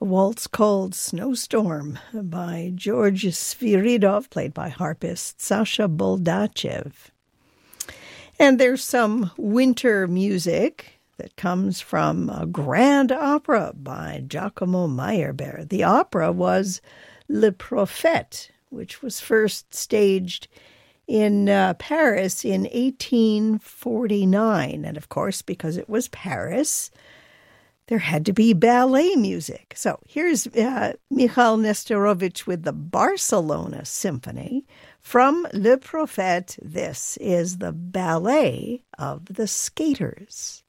waltz called Snowstorm by George Sviridov, played by harpist Sasha Boldachev. And there's some winter music that comes from a grand opera by Giacomo Meyerbeer. The opera was Le Prophète, which was first staged in Paris in 1849. And of course, because it was Paris, there had to be ballet music. So here's Michal Nesterovich with the Barcelona Symphony. From Le Prophète, this is the Ballet of the Skaters.